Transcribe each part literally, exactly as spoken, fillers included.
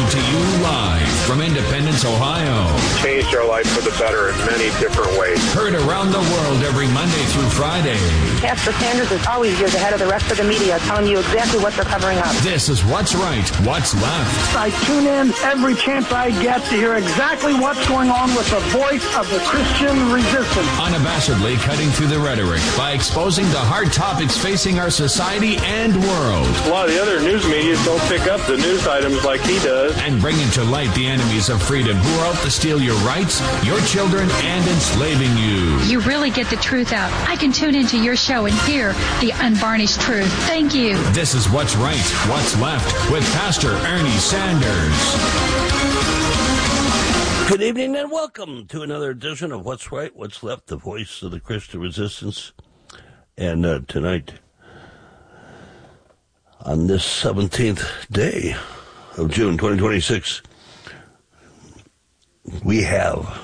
to you live from Independence, Ohio. Changed our life for the better in many different ways. Heard around the world every Monday through Friday. Pastor Sanders is always years ahead of the rest of the media, telling you exactly what they're covering up. This is What's Right, What's Left. I tune in every chance I get to hear exactly what's going on with the voice of the Christian resistance. Unabashedly cutting through the rhetoric by exposing the hard topics facing our society and world. A lot of the other news media don't pick up the news items like he does. And bringing to light the enemies of freedom who are out to steal your rights, your children, and enslaving you. You really get the truth out. I can tune into your show and hear the unvarnished truth. Thank you. This is What's Right, What's Left with Pastor Ernie Sanders. Good evening and welcome to another edition of What's Right, What's Left, the voice of the Christian resistance. And uh, tonight, on this seventeenth day of June twenty twenty-six, we have,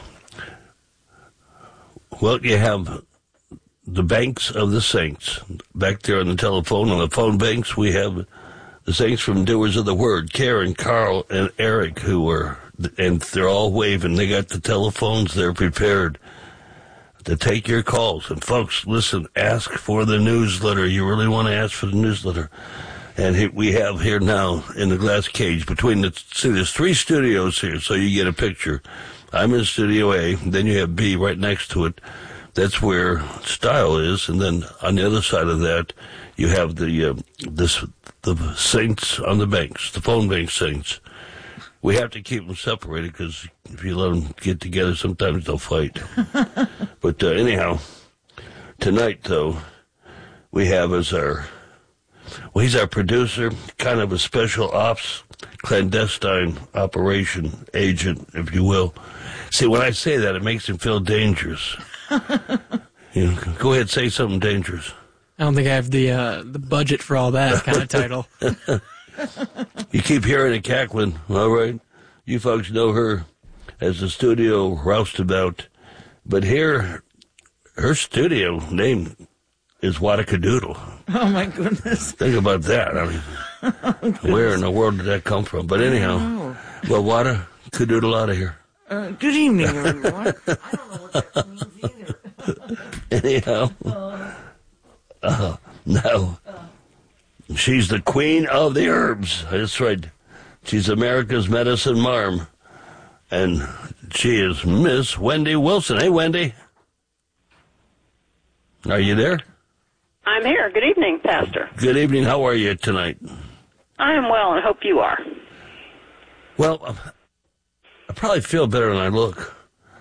well, you have the banks of the saints. Back there on the telephone, on the phone banks, we have the saints from Doers of the Word, Karen, Carl, and Eric, who were, and they're all waving. They got the telephones. They're prepared to take your calls. And folks, listen, ask for the newsletter. You really want to ask for the newsletter. And he, we have here now in the glass cage between the, see, there's three studios here, so you get a picture. I'm in Studio A, then you have B right next to it. That's where Style is, and then on the other side of that, you have the uh, this the saints on the banks, the phone bank saints. We have to keep them separated because if you let them get together, sometimes they'll fight. But uh, anyhow, tonight, though, we have as our, well, he's our producer, kind of a special ops, clandestine operation agent, if you will. See, when I say that, it makes him feel dangerous. You know, go ahead, say something dangerous. I don't think I have the uh, the budget for all that kind of title. You keep hearing it cackling, all right? You folks know her as the studio roustabout. But here, her studio name is Wadacadoodle. Oh, my goodness. Think about that. I mean, oh, where in the world did that come from? But anyhow, well, Wadacadoodle out of here. Uh, good evening, everyone. I don't know what that means either. Anyhow, uh, no. She's the queen of the herbs. That's right. She's America's medicine marm. And she is Miss Wendy Wilson. Hey, Wendy. Are you there? I'm here. Good evening, Pastor. Good evening. How are you tonight? I am well, and hope you are. Well, I probably feel better than I look.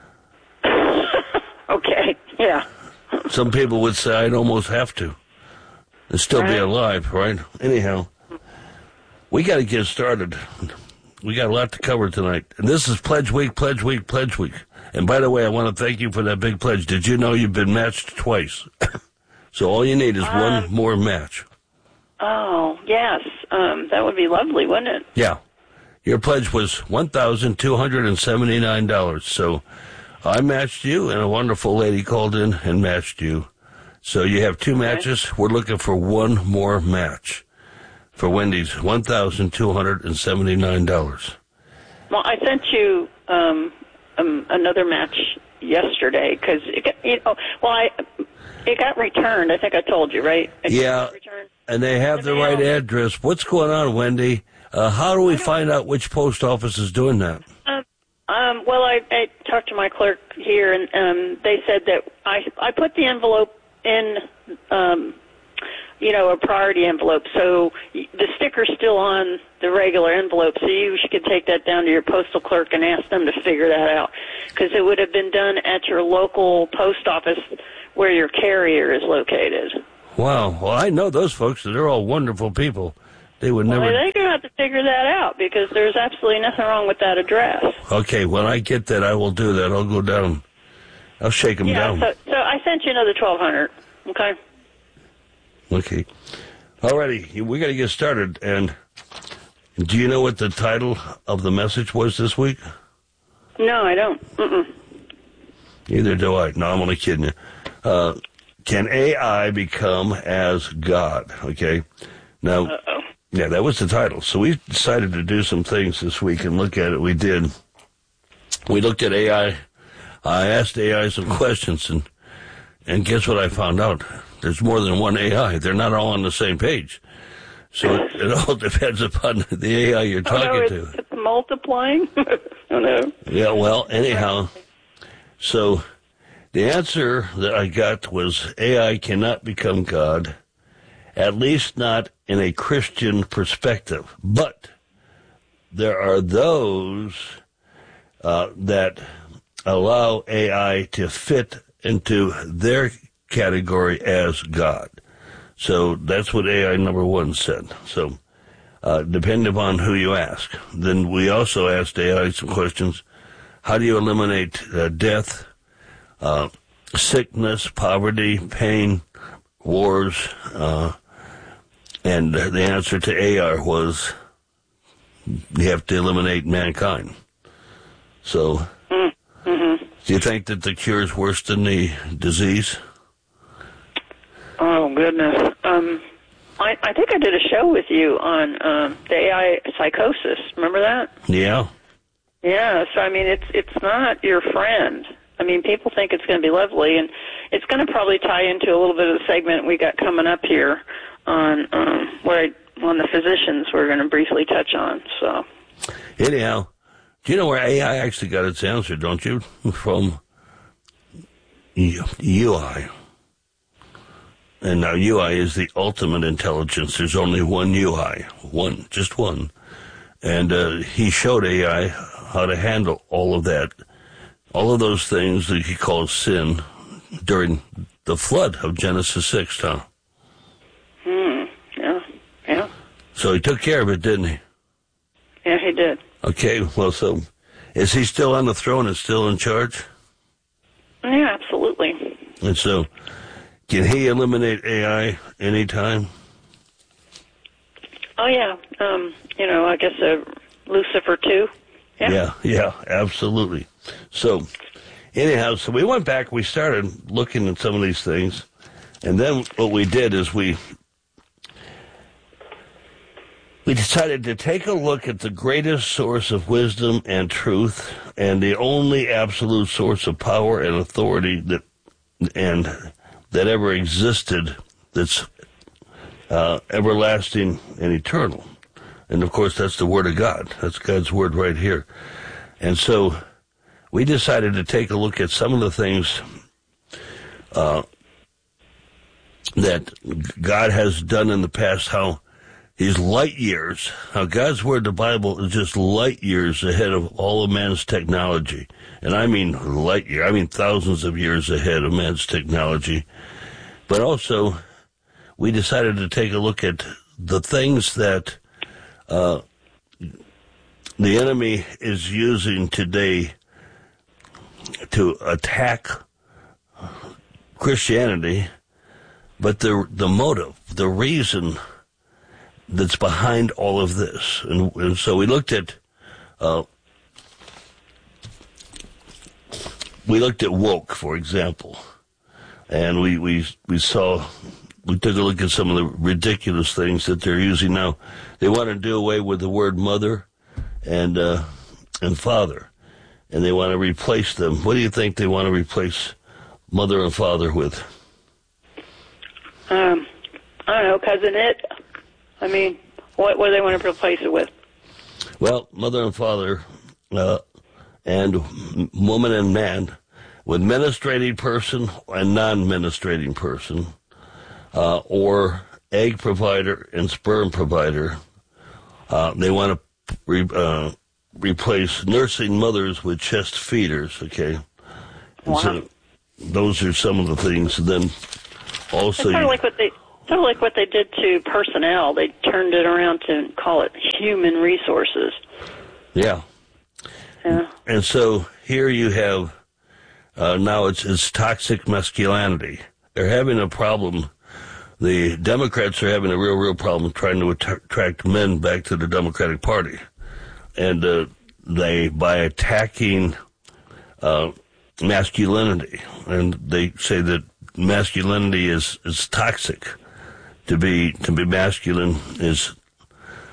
Okay, yeah. Some people would say I'd almost have to. And still right. Be alive, right? Anyhow, we got to get started. We got a lot to cover tonight. And this is Pledge Week, Pledge Week, Pledge Week. And by the way, I want to thank you for that big pledge. Did you know you've been matched twice? So all you need is um, one more match. Oh, yes. Um, that would be lovely, wouldn't it? Yeah. Your pledge was one thousand two hundred seventy-nine dollars. So I matched you, and a wonderful lady called in and matched you. So you have two matches. Okay. We're looking for one more match for Wendy's one thousand two hundred seventy-nine dollars. Well, I sent you um, um, another match yesterday because it got, you know, well, I, it got returned. I think I told you, right? It yeah, and they have the right address. What's going on, Wendy? Uh, how do we find out which post office is doing that? Um, um, well, I, I talked to my clerk here, and um, they said that I I put the envelope in, um, you know, a priority envelope. So the sticker's still on the regular envelope, so you could take that down to your postal clerk and ask them to figure that out. Because it would have been done at your local post office where your carrier is located. Wow. Well, I know those folks. They're all wonderful people. They would never... Well, they're going to have to figure that out because there's absolutely nothing wrong with that address. Okay, when I get that, I will do that. I'll go down. I'll shake them yeah, down. So, so I sent you another twelve hundred dollars, okay? Okay. All righty, we got to get started. And do you know what the title of the message was this week? No, I don't. Mm-mm. Neither do I. No, I'm only kidding you. Uh, can A I become as God? Okay. Now, Uh-oh. Yeah, that was the title. So we decided to do some things this week and look at it. We did. We looked at A I. I asked A I some questions, and and guess what I found out? There's more than one A I. They're not all on the same page. So it, it all depends upon the A I you're talking oh, no, it's, to. It's multiplying? Oh, no. Yeah, well, anyhow, so the answer that I got was A I cannot become God, at least not in a Christian perspective. But there are those uh, that allow A I to fit into their category as God. So that's what A I number one said. So uh, depending upon who you ask. Then we also asked A I some questions. How do you eliminate uh, death, uh, sickness, poverty, pain, wars? Uh, and the answer to A I was you have to eliminate mankind. So mm-hmm. do you think that the cure is worse than the disease? Oh, goodness. Um, I, I think I did a show with you on um, the A I psychosis. Remember that? Yeah. Yeah, so, I mean, it's it's not your friend. I mean, people think it's going to be lovely, and it's going to probably tie into a little bit of the segment we got coming up here on um, where I, on the physicians we're going to briefly touch on. So, anyhow, do you know where A I actually got its answer, don't you? From U I. And now U I is the ultimate intelligence. There's only one U I, one, just one. And uh, he showed A I how to handle all of that, all of those things that he calls sin during the flood of Genesis six, huh? Hmm, yeah, yeah. So he took care of it, didn't he? Yeah, he did. Okay, well, so is he still on the throne and still in charge? Yeah, absolutely. And so can he eliminate A I anytime? Oh, yeah. Um, you know, I guess uh, Lucifer, too. Yeah. yeah, yeah, absolutely. So, anyhow, so we went back, we started looking at some of these things, and then what we did is we we decided to take a look at the greatest source of wisdom and truth, and the only absolute source of power and authority that and that ever existed, that's uh, everlasting and eternal. And, of course, that's the Word of God. That's God's Word right here. And so we decided to take a look at some of the things uh, that God has done in the past, how He's light years, how God's Word, the Bible, is just light years ahead of all of man's technology. And I mean light year, I mean thousands of years ahead of man's technology. But also, we decided to take a look at the things that uh, the enemy is using today to attack Christianity, but the the motive, the reason that's behind all of this. And, and so we looked at uh, we looked at woke, for example, and we, we we saw we took a look at some of the ridiculous things that they're using now. They want to do away with the word mother and uh, and father, and they want to replace them. What do you think they want to replace mother and father with? Um, I don't know, cousin it. I mean, what what do they want to replace it with? Well, mother and father, uh, and woman and man, with ministrating person and non-ministrating person, uh, or egg provider and sperm provider. Uh, they want to re- uh, replace nursing mothers with chest feeders, okay? Wow. So those are some of the things. And then also... It's sort of like what they... Sort of like what they did to personnel. They turned it around to call it human resources. Yeah. Yeah. And so here you have, uh, now it's, it's toxic masculinity. They're having a problem. The Democrats are having a real, real problem trying to att- attract men back to the Democratic Party. And uh, they, by attacking uh, masculinity, and they say that masculinity is, is toxic. To be to be masculine is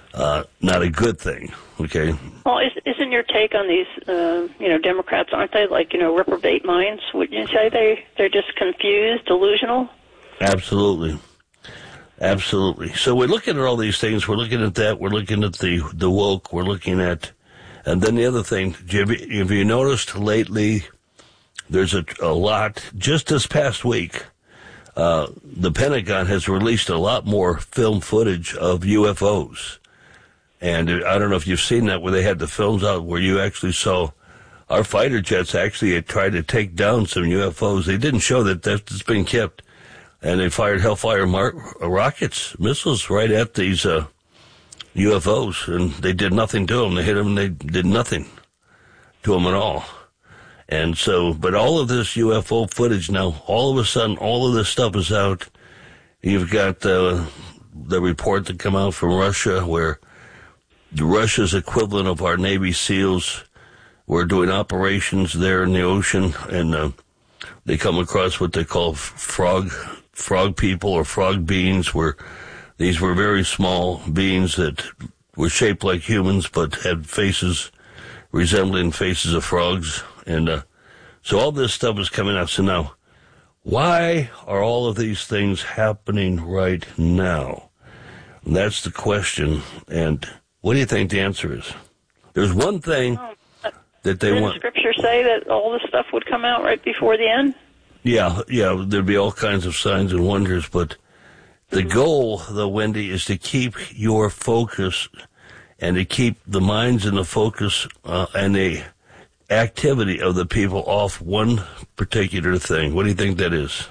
uh, not a good thing. Okay. Well, is, isn't your take on these, uh, you know, Democrats? Aren't they like, you know, reprobate minds? Wouldn't you say they they're just confused, delusional? Absolutely. Absolutely. So we're looking at all these things. We're looking at that. We're looking at the, the woke. We're looking at, and then the other thing, have you, have you noticed lately there's a, a lot, just this past week, uh, the Pentagon has released a lot more film footage of U F Os. And I don't know if you've seen that where they had the films out where you actually saw our fighter jets actually had tried to take down some U F Os. They didn't show that that's been kept. And they fired Hellfire mar- rockets, missiles right at these uh, U F Os, and they did nothing to them. They hit them, and they did nothing to them at all. And so, but all of this U F O footage now, all of a sudden, all of this stuff is out. You've got uh, the report that come out from Russia where Russia's equivalent of our Navy SEALs were doing operations there in the ocean, and uh, they come across what they call frog frog people or frog beings, where these were very small beings that were shaped like humans but had faces resembling faces of frogs. And uh, so all this stuff is coming out. So now, why are all of these things happening right now? And that's the question. And what do you think the answer is? There's one thing that they Didn't want. the scripture say that all this stuff would come out right before the end? Yeah, yeah, there'd be all kinds of signs and wonders, but the goal, though, Wendy, is to keep your focus and to keep the minds and the focus uh, and the activity of the people off one particular thing. What do you think that is?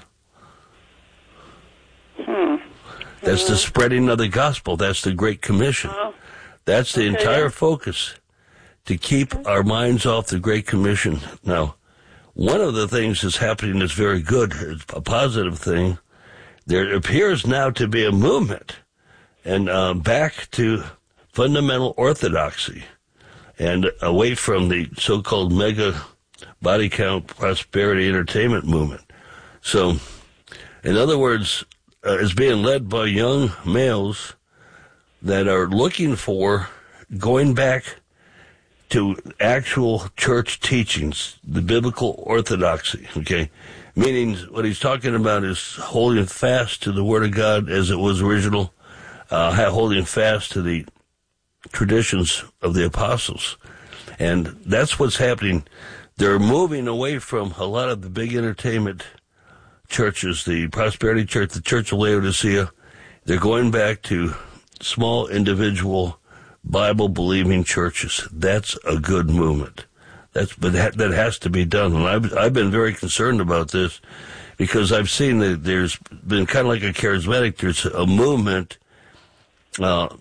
Hmm. That's the spreading of the gospel. That's the Great Commission. Oh. That's the Okay, entire yeah. focus, to keep our minds off the Great Commission. Now, one of the things that's happening that's very good, it's a positive thing. There appears now to be a movement and uh, back to fundamental orthodoxy and away from the so-called mega body count prosperity entertainment movement. So, in other words, uh, it's being led by young males that are looking for going back to actual church teachings, the biblical orthodoxy, okay? Meaning what he's talking about is holding fast to the Word of God as it was original, uh, holding fast to the traditions of the apostles. And that's what's happening. They're moving away from a lot of the big entertainment churches, the Prosperity Church, the Church of Laodicea. They're going back to small individual Bible-believing churches. That's a good movement. That's but that, that has to be done. And I've I've been very concerned about this because I've seen that there's been kind of like a charismatic. There's a movement uh,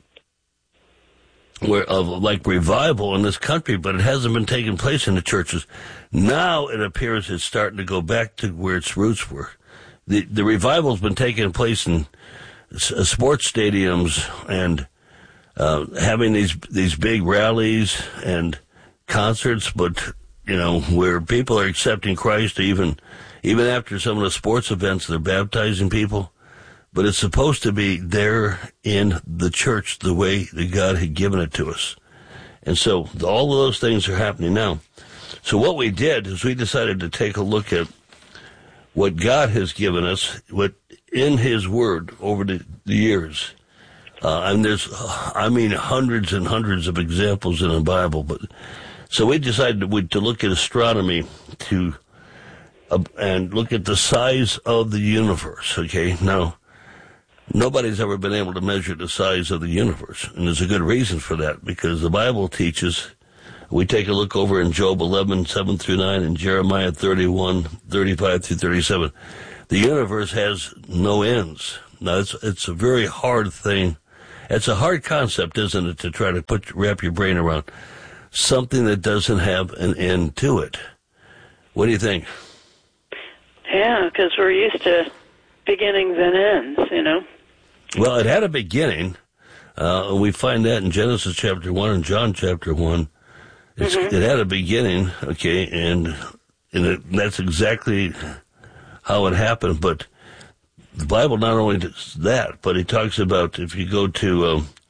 where of like revival in this country, but it hasn't been taking place in the churches. Now it appears it's starting to go back to where its roots were. The the revival's been taking place in uh, sports stadiums and Uh, having these these big rallies and concerts, but you know where people are accepting Christ, even even after some of the sports events, they're baptizing people. But it's supposed to be there in the church the way that God had given it to us, and so all of those things are happening now. So what we did is we decided to take a look at what God has given us, what in His Word over the, the years. Uh, and there's, I mean, hundreds and hundreds of examples in the Bible. But so we decided to, to look at astronomy to uh, and look at the size of the universe. Okay, now nobody's ever been able to measure the size of the universe, and there's a good reason for that because the Bible teaches. We take a look over in Job eleven, seven through nine, and Jeremiah thirty-one, thirty-five through thirty-seven. The universe has no ends. Now it's it's a very hard thing. It's a hard concept, isn't it, to try to put wrap your brain around something that doesn't have an end to it. What do you think? Yeah, because we're used to beginnings and ends, you know. Well, it had a beginning. Uh, we find that in Genesis chapter one and John chapter one. It's, mm-hmm. It had a beginning, okay, and, and it, that's exactly how it happened, but the Bible not only does that, but it talks about, if you go to um,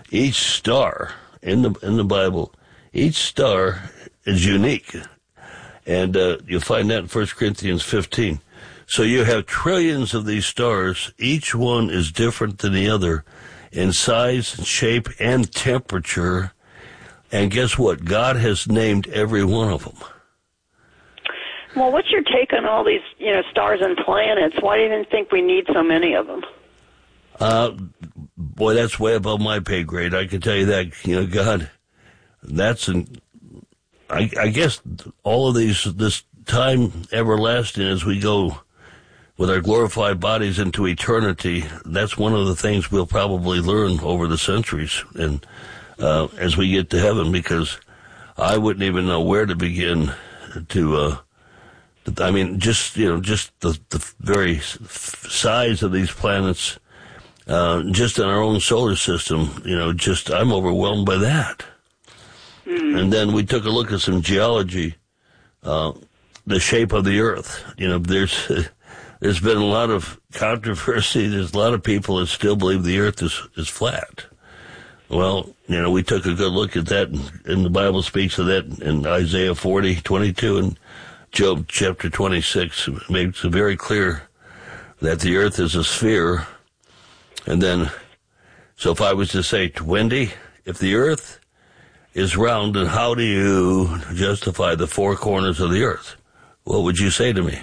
each star in the in the Bible, each star is unique. And uh, you'll find that in First Corinthians fifteen. So you have trillions of these stars. Each one is different than the other in size and shape and temperature. And guess what? God has named every one of them. Well, what's your take on all these, you know, stars and planets? Why do you even think we need so many of them? Uh, boy, that's way above my pay grade. I can tell you that. You know, God, that's an. I, I guess all of these, this time everlasting as we go with our glorified bodies into eternity, that's one of the things we'll probably learn over the centuries and uh, as we get to heaven, because I wouldn't even know where to begin to, uh, I mean, just, you know, just the, the very size of these planets, uh, just in our own solar system, you know, just, I'm overwhelmed by that. Mm. And then we took a look at some geology, uh, the shape of the earth. You know, there's, there's been a lot of controversy. There's a lot of people that still believe the earth is, is flat. Well, you know, we took a good look at that, and, and the Bible speaks of that in Isaiah forty, twenty-two, and Job chapter twenty-six. It makes it very clear that the earth is a sphere. And then, so if I was to say, Wendy, if the earth is round, then how do you justify the four corners of the earth? What would you say to me?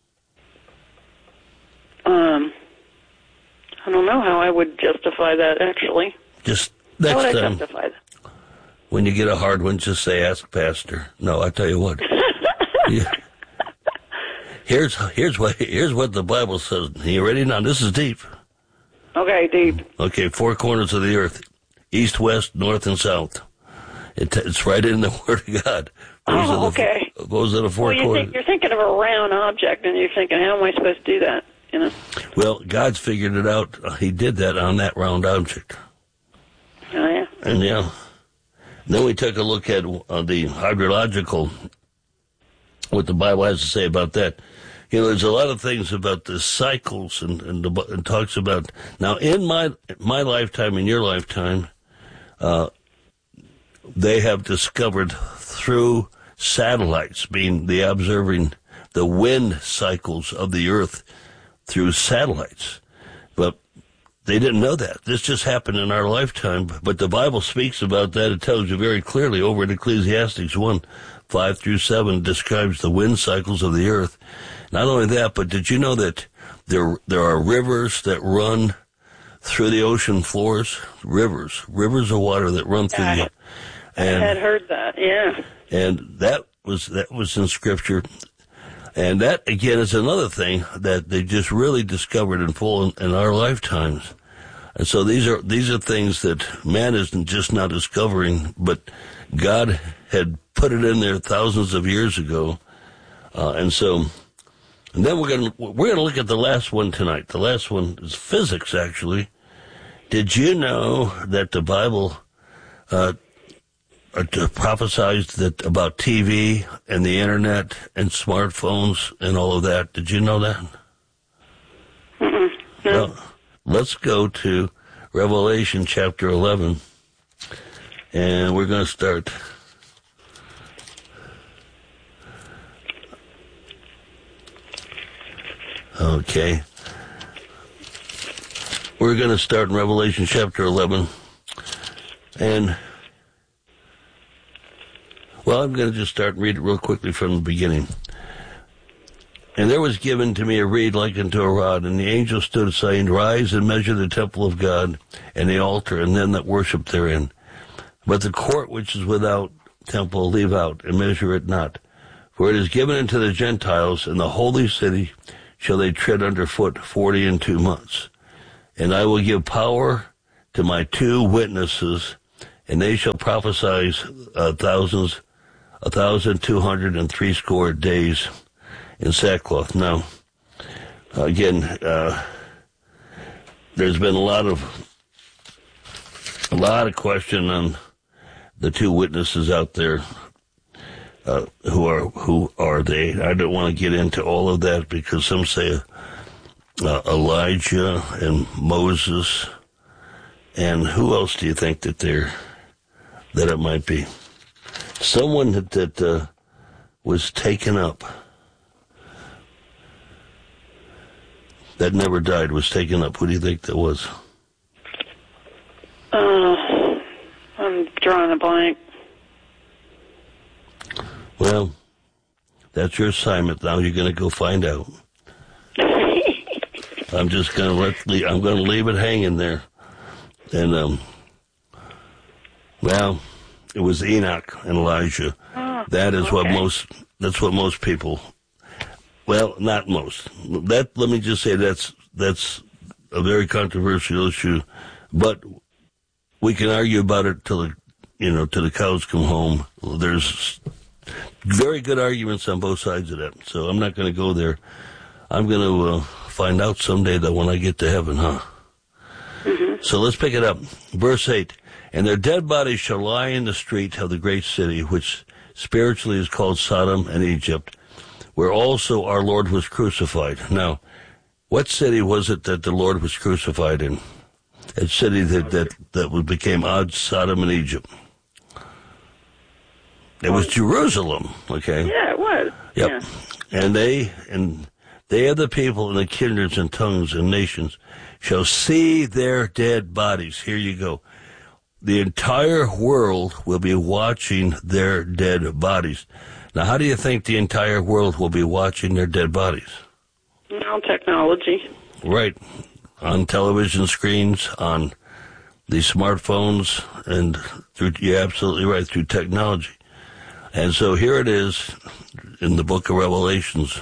Um, I don't know how I would justify that, actually. Just next how would I time, justify that? When you get a hard one, just say, ask Pastor. No, I tell you what. Yeah. Here's here's what here's what the Bible says. Are you ready now? This is deep. Okay, deep. Okay, four corners of the earth, east, west, north, and south. It, it's right in the Word of God. Those oh, are the, okay. Those are the four well, you corners. Think, you're thinking of a round object, and you're thinking, how am I supposed to do that? You know. Well, God's figured it out. He did that on that round object. Oh yeah. And yeah. Then we took a look at uh, the hydrological, what the Bible has to say about that. You know, there's a lot of things about the cycles, and and, the, and talks about now in my my lifetime, in your lifetime, uh, they have discovered through satellites, being the observing the wind cycles of the earth through satellites, but they didn't know that. This just happened in our lifetime, but the Bible speaks about that. It tells you very clearly over in Ecclesiastes one, five through seven, describes the wind cycles of the earth. Not only that, but did you know that there there are rivers that run through the ocean floors? Rivers, rivers of water that run through I, the... And, I had heard that, yeah. And that was that was in Scripture. And that, again, is another thing that they just really discovered in full in, in our lifetimes. And so these are these are things that man isn't just now discovering, but God had put it in there thousands of years ago. Uh, and so... And then we're going to we're going to look at the last one tonight. The last one is physics, actually. Did you know that the Bible uh, uh, prophesied that about T V and the internet and smartphones and all of that? Did you know that? Mm-mm, no. Well, let's go to Revelation chapter eleven, and we're going to start. Okay. We're going to start in Revelation chapter eleven. And, well, I'm going to just start and read it real quickly from the beginning. And there was given to me a reed like unto a rod, and the angel stood saying, Rise and measure the temple of God, and the altar, and them that worship therein. But the court which is without temple leave out, and measure it not. For it is given unto the Gentiles, and the holy city shall they tread under foot forty and two months. And I will give power to my two witnesses, and they shall prophesy uh, thousands, a thousand two hundred and threescore days in sackcloth. Now, again, uh, there's been a lot of a lot of question on the two witnesses out there. Uh, who are who are they? I don't want to get into all of that because some say uh, Elijah and Moses, And who else do you think that they're, that it might be? Someone that, that uh, was taken up, that never died, was taken up. Who do you think that was? Uh, I'm drawing a blank. Well, that's your assignment. Now you're going to go find out. I'm just going to let, I'm going to leave it hanging there. And, um, well, it was Enoch and Elijah. Oh, that is okay. what most, that's what most people, well, not most. That, let me just say that's, that's a very controversial issue, but we can argue about it till the, you know, till the cows come home. There's very good arguments on both sides of that, so I'm not going to go there. I'm going to uh, find out someday that when I get to heaven, huh? Mm-hmm. So let's pick it up. Verse eight. And their dead bodies shall lie in the street of the great city, which spiritually is called Sodom and Egypt, where also our Lord was crucified. Now, what city was it that the Lord was crucified in? A city that, that, that became odd Sodom and Egypt. It was Jerusalem, okay? Yeah, it was. Yep. Yeah. And they, and they are the people and the kindreds and tongues and nations shall see their dead bodies. Here you go. The entire world will be watching their dead bodies. Now, how do you think the entire world will be watching their dead bodies? Now technology. Right. On television screens, on the smartphones, and through, you're absolutely right, through technology. And so here it is in the book of Revelations.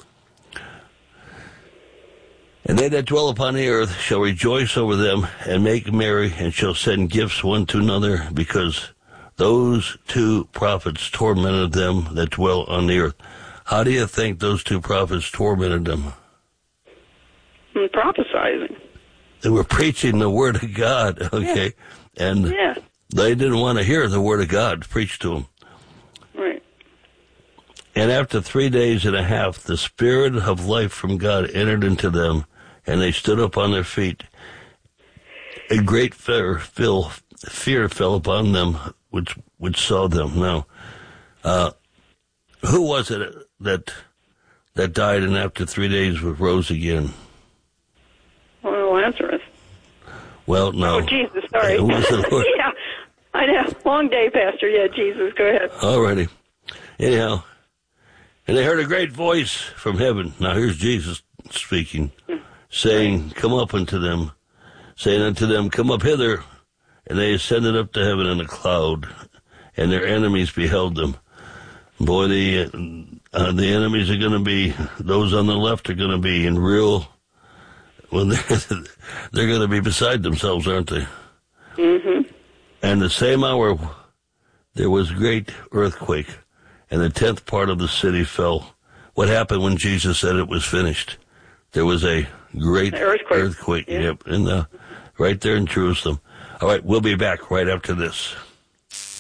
And they that dwell upon the earth shall rejoice over them and make merry, and shall send gifts one to another, because those two prophets tormented them that dwell on the earth. How do you think those two prophets tormented them? And prophesizing. They were preaching the word of God, okay? Yeah. And yeah. they didn't want to hear the word of God preached to them. Right. And after three days and a half, the Spirit of life from God entered into them, and they stood up on their feet. A great fear, fear, fear fell upon them, which which saw them. Now, uh, who was it that that died, and after three days rose again? Well, Lazarus. Well, no. Oh, Jesus, sorry. It was the Lord. Yeah, I know. Long day, Pastor. Yeah, Jesus, go ahead. All righty. Anyhow, and they heard a great voice from heaven. Now, here's Jesus speaking, saying, come up unto them, saying unto them, come up hither. And they ascended up to heaven in a cloud, and their enemies beheld them. Boy, the, uh, the enemies are going to be, those on the left are going to be in real, well, they're, they're going to be beside themselves, aren't they? Mm-hmm. And the same hour, there was great earthquake, and the tenth part of the city fell. What happened when Jesus said it was finished? There was a great earthquake, earthquake yeah. Yep, in the, right there in Jerusalem. All right, we'll be back right after this.